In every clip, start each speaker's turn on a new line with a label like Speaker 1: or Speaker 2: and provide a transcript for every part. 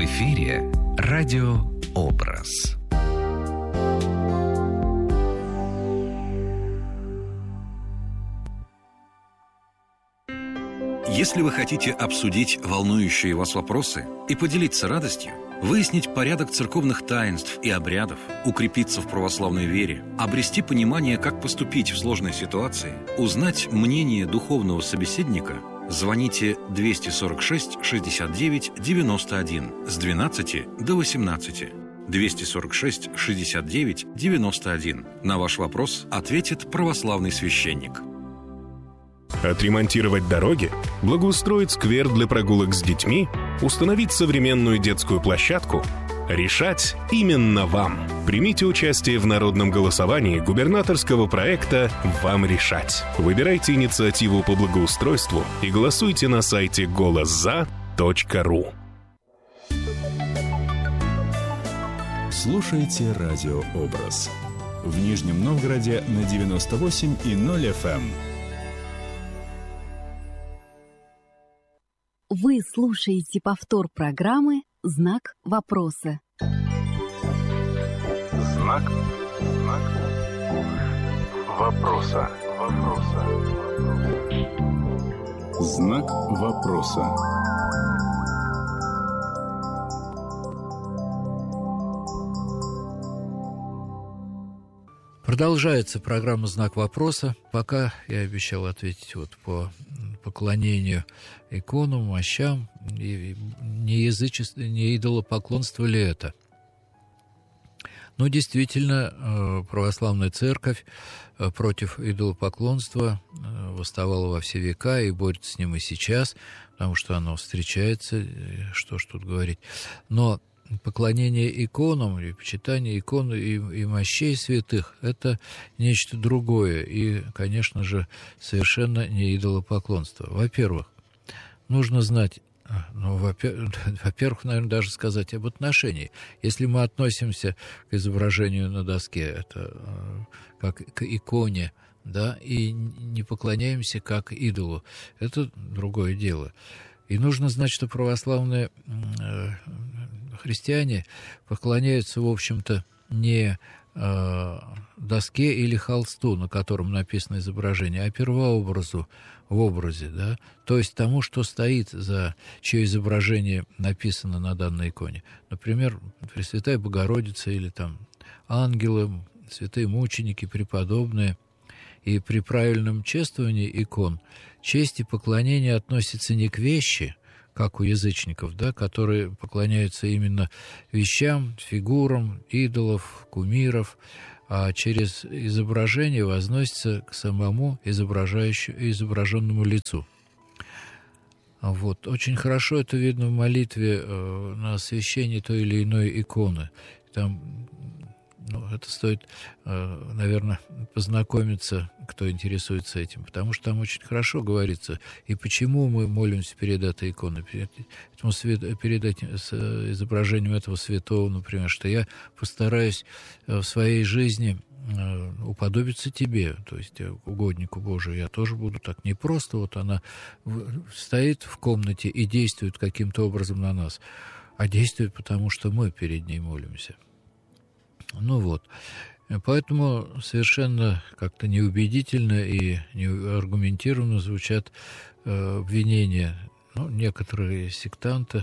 Speaker 1: эфире радиообраз. Если вы хотите обсудить волнующие вас вопросы и поделиться радостью, выяснить порядок церковных таинств и обрядов, укрепиться в православной вере, обрести понимание, как поступить в сложной ситуации, узнать мнение духовного собеседника, звоните 246 69 91 с 12 до 18. 246 69 91. На ваш вопрос ответит православный священник.
Speaker 2: Отремонтировать дороги, благоустроить сквер для прогулок с детьми, установить современную детскую площадку – решать именно вам. Примите участие в народном голосовании губернаторского проекта «Вам решать». Выбирайте инициативу по благоустройству и голосуйте на сайте голосза.ру.
Speaker 3: Слушайте радиообраз. В Нижнем Новгороде на 98,0 FM.
Speaker 4: Вы слушаете повтор программы «Знак вопроса».
Speaker 2: Знак вопроса.
Speaker 3: Знак вопроса.
Speaker 5: Продолжается программа «Знак вопроса». Пока я обещал ответить по поклонению иконам, мощам, и не идолопоклонство ли это? Но действительно, православная церковь против идолопоклонства восставала во все века и борется с ним и сейчас, потому что оно встречается, что ж тут говорить. Но поклонение иконам, или почитание икон и мощей святых – это нечто другое. И, конечно же, совершенно не идолопоклонство. Во-первых, нужно знать, во-первых, наверное, даже сказать об отношении. Если мы относимся к изображению на доске, это как к иконе, да, и не поклоняемся как идолу, это другое дело. И нужно знать, что православные христиане поклоняются, в общем-то, не доске или холсту, на котором написано изображение, а первообразу в образе, да, то есть тому, что стоит, за чье изображение написано на данной иконе. Например, Пресвятая Богородица или там ангелы, святые мученики, преподобные. И при правильном чествовании икон честь и поклонение относятся не к вещи, как у язычников, да, которые поклоняются именно вещам, фигурам, идолов, кумиров, а через изображение возносится к самому изображенному лицу. Вот. Очень хорошо это видно в молитве на освящении той или иной иконы. Там это стоит, наверное, познакомиться, кто интересуется этим, потому что там очень хорошо говорится, и почему мы молимся перед этой иконой, перед изображением этого святого, например, что я постараюсь в своей жизни уподобиться тебе, то есть угоднику Божию. Я тоже буду так. Не просто вот она стоит в комнате и действует каким-то образом на нас, а действует потому, что мы перед ней молимся. Ну вот, поэтому совершенно как-то неубедительно и неаргументированно звучат обвинения. Некоторые сектанты,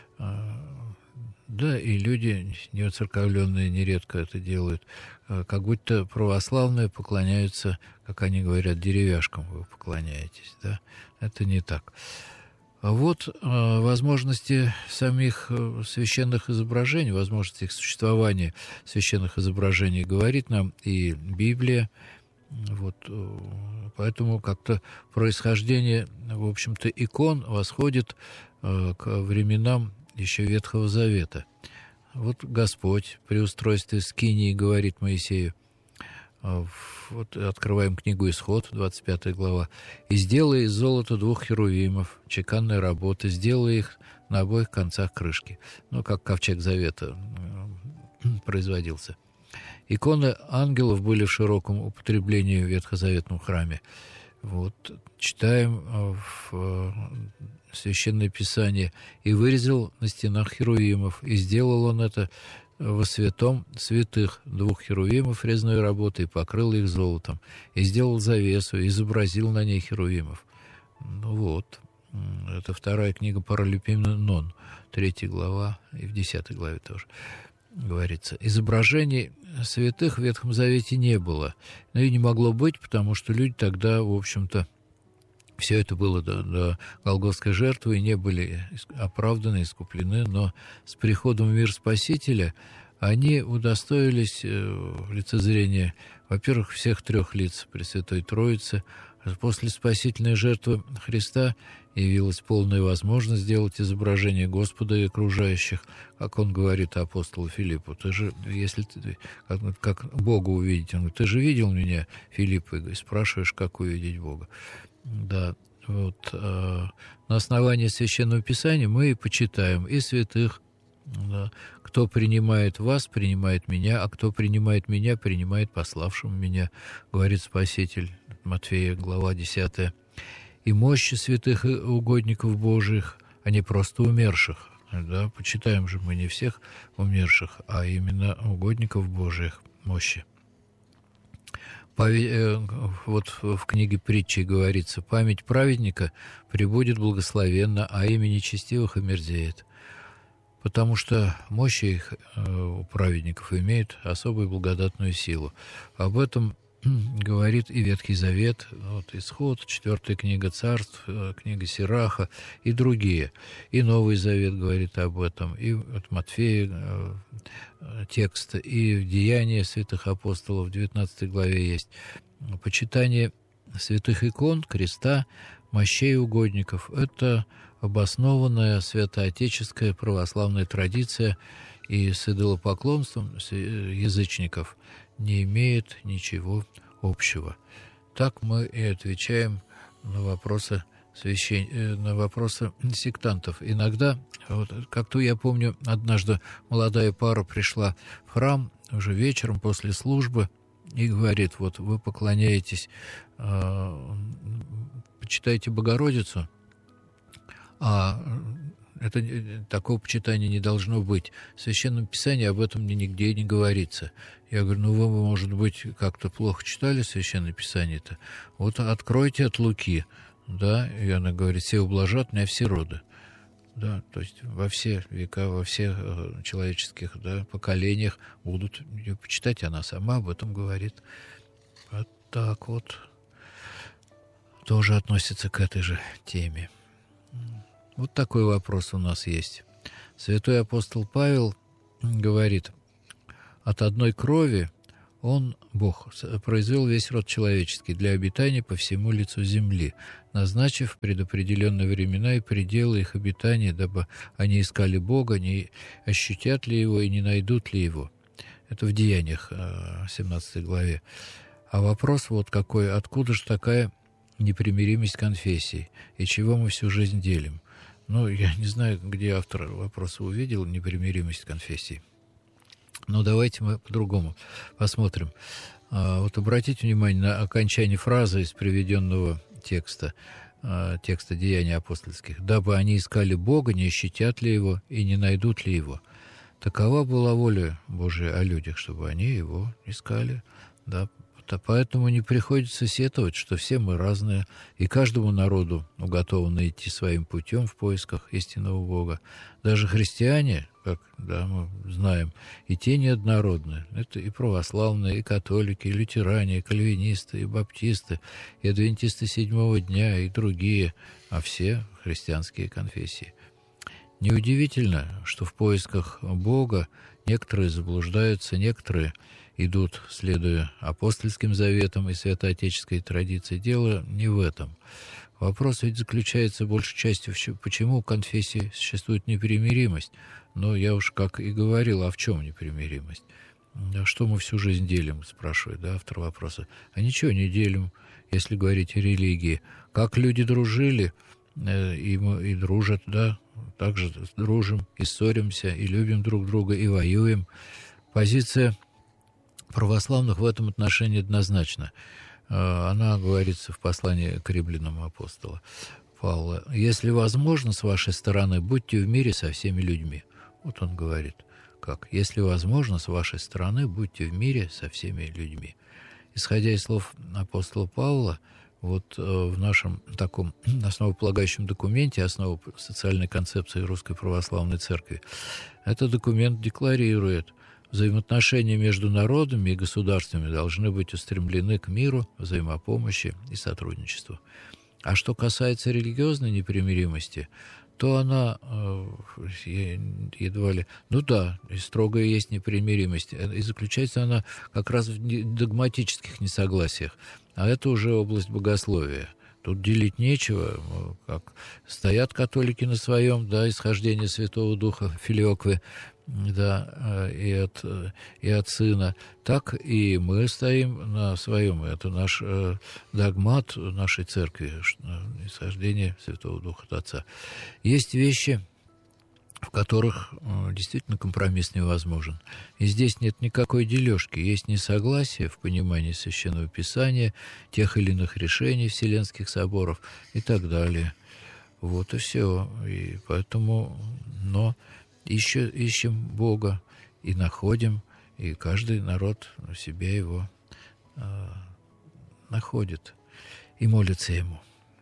Speaker 5: да и люди неоцерковленные нередко это делают, как будто православные поклоняются, как они говорят, деревяшкам вы поклоняетесь, да? Это не так. А вот возможности самих священных изображений, возможности их существования священных изображений говорит нам и Библия. Вот, поэтому как-то происхождение, в общем-то, икон восходит к временам еще Ветхого Завета. Вот Господь при устройстве скинии говорит Моисею, вот открываем книгу «Исход», 25 глава. «И сделай из золота 2 херувимов, чеканной работы, сделай их на обоих концах крышки». Как ковчег завета производился. Иконы ангелов были в широком употреблении в ветхозаветном храме. Вот, читаем в Священное Писание, и вырезал на стенах херувимов, и сделал он это во святом святых 2 херувимов резной работы, и покрыл их золотом, и сделал завесу, и изобразил на ней херувимов. Ну вот, это 2 книга Паралипоменон, 3 глава, и в 10 главе тоже говорится. Изображений святых в Ветхом Завете не было, но и не могло быть, потому что люди тогда, в общем-то, все это было до Голгофской жертвы, и не были оправданы, искуплены, но с приходом в мир Спасителя они удостоились лицезрения, во-первых, всех 3 лиц Пресвятой Троицы. После спасительной жертвы Христа явилась полная возможность сделать изображение Господа и окружающих, как он говорит апостолу Филиппу. Ты же, если ты, как Бога увидеть, он говорит, ты же видел меня, Филипп, и спрашиваешь, как увидеть Бога. Да, вот на основании Священного Писания мы и почитаем и святых. Да. Кто принимает вас, принимает меня, а кто принимает меня, принимает пославшего меня, говорит Спаситель. Матфея, глава 10. И мощи святых и угодников Божьих, а не просто умерших. Да, почитаем же мы не всех умерших, а именно угодников Божьих мощи. Вот в книге притчи говорится, память праведника пребудет благословенно, а имя нечестивых омерзеет. Потому что мощи их у праведников имеют особую благодатную силу. Об этом говорит и Ветхий Завет, вот Исход, 4 книга Царств, книга Сираха и другие. И Новый Завет говорит об этом, и от Матфея текст, и в Деяния святых апостолов в 19 главе есть. Почитание святых икон, креста, мощей угодников – это обоснованная святоотеческая православная традиция, и с идолопоклонством язычников не имеет ничего общего. Так мы и отвечаем на вопросы на вопросы сектантов. Иногда, вот, как-то я помню, однажды молодая пара пришла в храм уже вечером после службы и говорит, вот вы поклоняетесь, почитаете Богородицу, а это, такого почитания не должно быть. В Священном Писании об этом нигде не говорится. Я говорю, ну вы, может быть, как-то плохо читали Священное Писание-то? Вот откройте от Луки, да, и она говорит, все ублажат меня все роды. Да, то есть во все века, во всех человеческих, да, поколениях будут ее почитать, она сама об этом говорит. Вот так вот. Тоже относится к этой же теме. Вот такой вопрос у нас есть. Святой апостол Павел говорит, от одной крови он, Бог, произвел весь род человеческий для обитания по всему лицу земли, назначив предопределенные времена и пределы их обитания, дабы они искали Бога, не ощутят ли Его и не найдут ли Его. Это в Деяниях, 17 главе. А вопрос вот какой, откуда же такая непримиримость конфессий, и чего мы всю жизнь делим? Ну, я не знаю, где автор вопроса увидел непримиримость конфессий. Но давайте мы по-другому посмотрим. Вот обратите внимание на окончание фразы из приведенного текста Деяний апостольских. «Дабы они искали Бога, не ощутят ли Его и не найдут ли Его». Такова была воля Божия о людях, чтобы они Его искали, да. Поэтому не приходится сетовать, что все мы разные, и каждому народу уготовано идти своим путем в поисках истинного Бога. Даже христиане, как да, мы знаем, и те неоднородны. Это и православные, и католики, и лютеране, и кальвинисты, и баптисты, и адвентисты седьмого дня, и другие, а все христианские конфессии. Неудивительно, что в поисках Бога некоторые заблуждаются, некоторые идут, следуя апостольским заветам и святоотеческой традиции. Дело не в этом. Вопрос ведь заключается большей частью, почему у конфессии существует непримиримость. Но я уж как и говорил, а в чем непримиримость? Что мы всю жизнь делим, спрашивает, да, автор вопроса. А ничего не делим, если говорить о религии. Как люди дружили, и дружат, да, также дружим, и ссоримся, и любим друг друга, и воюем. Позиция православных в этом отношении однозначно. Она говорится в послании к римлянам апостола Павла. Если возможно, с вашей стороны, будьте в мире со всеми людьми. Вот он говорит, как? Если возможно, с вашей стороны, будьте в мире со всеми людьми. Исходя из слов апостола Павла, вот в нашем таком основополагающем документе «Основа социальной концепции Русской Православной Церкви», этот документ декларирует, взаимоотношения между народами и государствами должны быть устремлены к миру, взаимопомощи и сотрудничеству. А что касается религиозной непримиримости, то она едва ли... Ну да, и строгая есть непримиримость. И заключается она как раз в догматических несогласиях. А это уже область богословия. Тут делить нечего. Как стоят католики на своем, да, исхождение Святого Духа, филиоквы, да, и от Сына, так и мы стоим на своем. Это наш догмат нашей церкви, исхождение Святого Духа от Отца. Есть вещи, в которых действительно компромисс невозможен. И здесь нет никакой дележки. Есть несогласие в понимании Священного Писания, тех или иных решений Вселенских соборов и так далее. Вот и все. И поэтому, но ищем Бога и находим, и каждый народ в себе его находит и молится ему.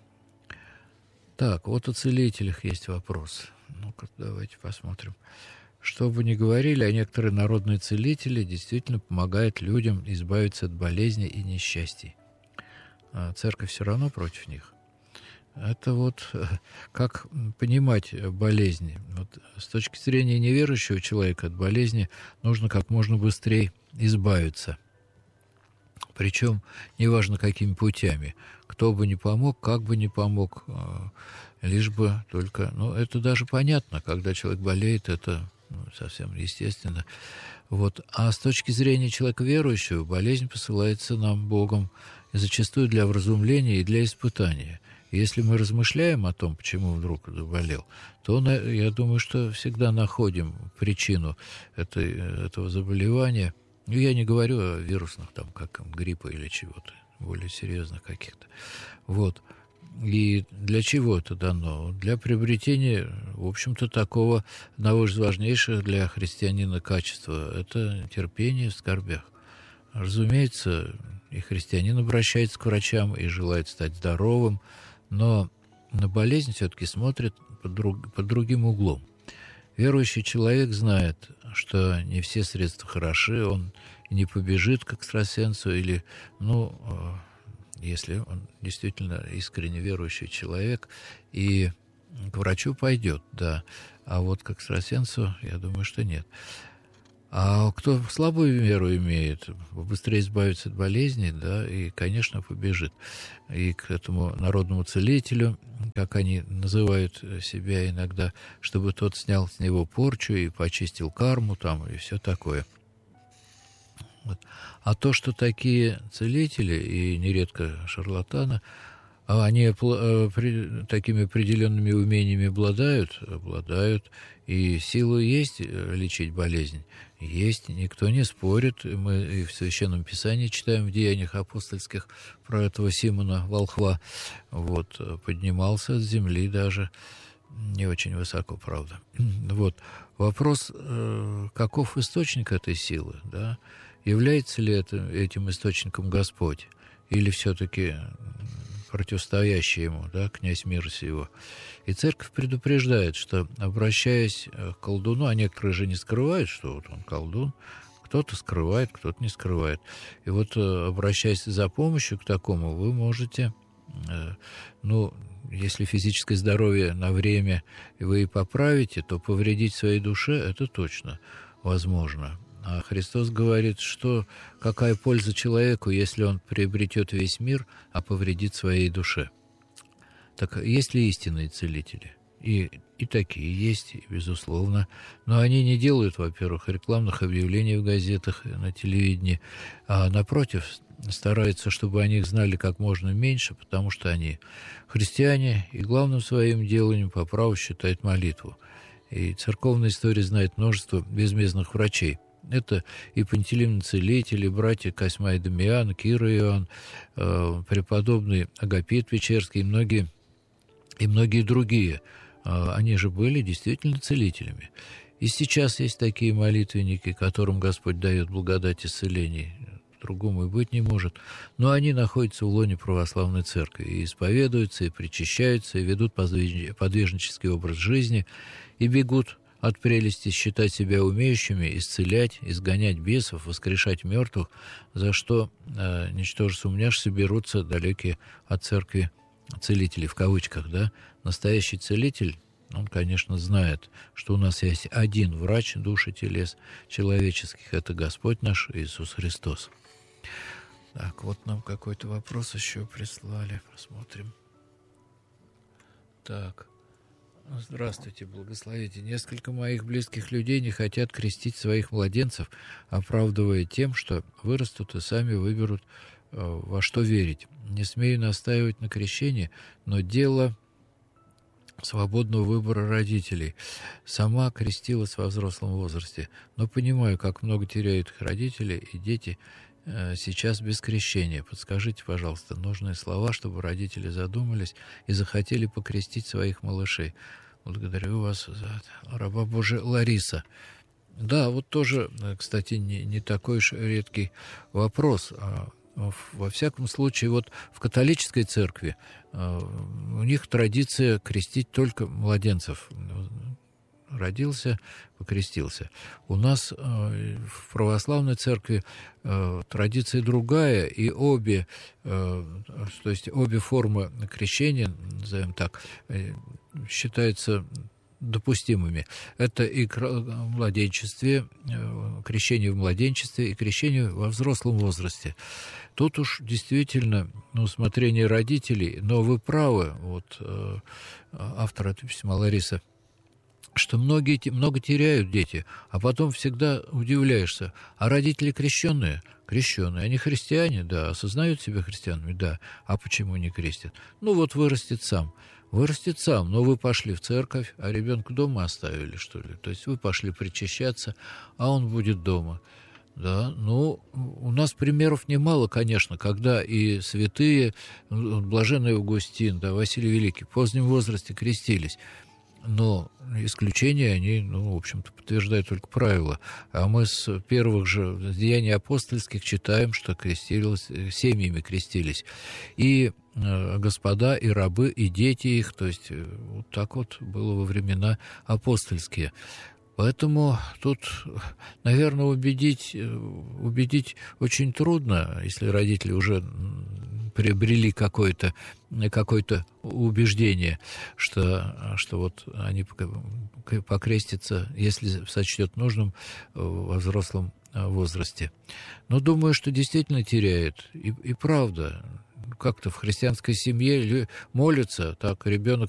Speaker 5: Так, вот о целителях есть вопрос. Ну-ка, давайте посмотрим. Что бы ни говорили, а некоторые народные целители действительно помогают людям избавиться от болезней и несчастий. А церковь все равно против них. Это вот как понимать болезни. Вот с точки зрения неверующего человека от болезни нужно как можно быстрее избавиться. Причем неважно какими путями. Кто бы ни помог, как бы ни помог, лишь бы только... Ну, это даже понятно, когда человек болеет, это совсем естественно. Вот. А с точки зрения человека верующего, болезнь посылается нам Богом зачастую для вразумления и для испытания. Если мы размышляем о том, почему вдруг заболел, то, я думаю, что всегда находим причину этого заболевания. Ну, я не говорю о вирусных, там, как гриппа или чего-то, более серьезных каких-то. Вот. И для чего это дано? Для приобретения, в общем-то, такого одного из важнейших для христианина качества. Это терпение в скорбях. Разумеется, и христианин обращается к врачам и желает стать здоровым, но на болезнь все-таки смотрит под другим углом. Верующий человек знает, что не все средства хороши, он не побежит к экстрасенсу или, если он действительно искренне верующий человек, и к врачу пойдет, да, а вот к экстрасенсу, я думаю, что нет. А кто слабую веру имеет, быстрее избавится от болезни, да, и, конечно, побежит. И к этому народному целителю, как они называют себя иногда, чтобы тот снял с него порчу и почистил карму там, и все такое. Вот. А то, что такие целители, и нередко шарлатаны, они такими определенными умениями обладают, и силы есть лечить болезнь. Есть, никто не спорит. Мы и в Священном Писании читаем в Деяниях апостольских про этого Симона Волхва. Вот, поднимался с земли даже, не очень высоко, правда. Вот, вопрос, каков источник этой силы, да? Является ли этим источником Господь? Или все-таки противостоящий ему, да, князь мира сего. И церковь предупреждает, что, обращаясь к колдуну, а некоторые же не скрывают, что вот он колдун, кто-то скрывает, кто-то не скрывает. И вот, обращаясь за помощью к такому, вы можете, если физическое здоровье на время вы и поправите, то повредить своей душе это точно возможно. А Христос говорит, что какая польза человеку, если он приобретет весь мир, а повредит своей душе. Так есть ли истинные целители? И такие есть, безусловно. Но они не делают, во-первых, рекламных объявлений в газетах, на телевидении, а, напротив, стараются, чтобы о них знали как можно меньше, потому что они христиане, и главным своим деланием по праву считают молитву. И церковная история знает множество безмездных врачей. Это и Пантелеймон Целитель, и братья Косьма и Дамиан, Кира и Иоанн, преподобный Агапит Печерский и многие и многие другие, они же были действительно целителями. И сейчас есть такие молитвенники, которым Господь дает благодать исцелений, другому и быть не может, но они находятся в лоне православной церкви и исповедуются, и причащаются, и ведут подвижнический образ жизни, и бегут от прелести считать себя умеющими исцелять, изгонять бесов, воскрешать мертвых, за что, ничтоже сумняшися, берутся далекие от церкви целители, в кавычках, да. Настоящий целитель, он, конечно, знает, что у нас есть один врач душ и телес человеческих, это Господь наш Иисус Христос. Так, вот нам какой-то вопрос еще прислали, посмотрим. Так. Здравствуйте, благословите. Несколько моих близких людей не хотят крестить своих младенцев, оправдывая тем, что вырастут и сами выберут, во что верить. Не смею настаивать на крещении, но дело свободного выбора родителей. Сама крестилась во взрослом возрасте, но понимаю, как много теряют их родители и дети сейчас без крещения. Подскажите, пожалуйста, нужные слова, чтобы родители задумались и захотели покрестить своих малышей. Благодарю вас за это. Раба Божия Лариса. Да, вот тоже, кстати, не такой уж редкий вопрос. Во всяком случае, вот в католической церкви у них традиция крестить только младенцев. Родился, покрестился. У нас в православной церкви традиция другая, и обе формы крещения, назовем так, считаются допустимыми. Это и младенчестве, крещение в младенчестве, и крещение во взрослом возрасте. Тут уж действительно усмотрение родителей, но вы правы, вот автор этого письма Лариса, что много теряют дети, а потом всегда удивляешься. А родители крещенные? Крещенные. Они христиане? Да. Осознают себя христианами? Да. А почему не крестят? Ну вот вырастет сам. Вырастет сам, но вы пошли в церковь, а ребенка дома оставили, что ли? То есть вы пошли причащаться, а он будет дома. Да, ну, у нас примеров немало, конечно, когда и святые, блаженный Августин, да, Василий Великий, в позднем возрасте крестились. Но исключения, они, в общем-то, подтверждают только правила. А мы с первых же деяний апостольских читаем, что семьями крестились. И господа, и рабы, и дети их. То есть вот так вот было во времена апостольские. Поэтому тут, наверное, убедить очень трудно, если родители уже приобрели какое-то убеждение, что вот они покрестятся, если сочтет нужным, во взрослом возрасте. Но думаю, что действительно теряют. И правда, как-то в христианской семье молятся, так ребенок